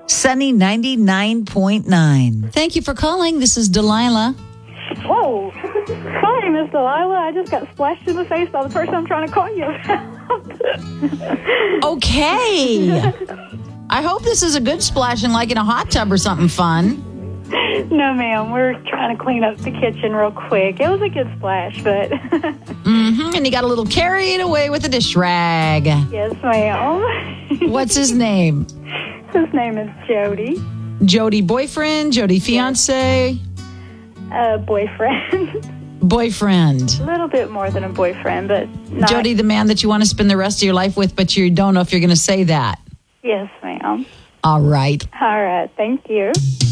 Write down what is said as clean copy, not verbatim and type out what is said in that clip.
Sunny 99.9. Thank you for calling. This is Delilah. Whoa. Sorry, Miss Delilah. I just got splashed in the face by the person I'm trying to call you about. Okay. I hope this is a good splashing, like in a hot tub or something fun. No, ma'am. We're trying to clean up the kitchen real quick. It was a good splash, but... And you got a little carried away with a dish rag. Yes, ma'am. What's his name? His name is Jody. Jody boyfriend, Jody fiance, Boyfriend. boyfriend. A little bit more than a boyfriend, but not... Jody, the man that you want to spend the rest of your life with, but you don't know if you're going to say that. Yes, ma'am. All right. All right. Thank you.